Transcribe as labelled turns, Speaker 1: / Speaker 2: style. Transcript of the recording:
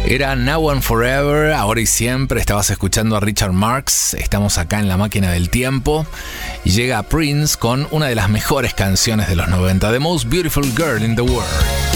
Speaker 1: Era Now and Forever, ahora y siempre. Estabas escuchando a Richard Marx. Estamos acá en la máquina del tiempo y llega Prince con una de las mejores canciones de los 90, The Most Beautiful Girl in the World.